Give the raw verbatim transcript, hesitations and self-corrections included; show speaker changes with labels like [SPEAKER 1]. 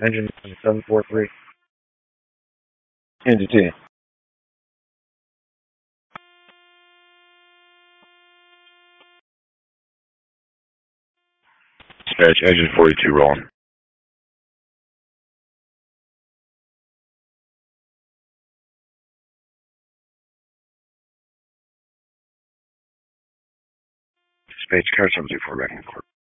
[SPEAKER 1] Engine seven four three. Engine ten. Dispatch, engine forty-two rolling. Dispatch, car seven two four back in court.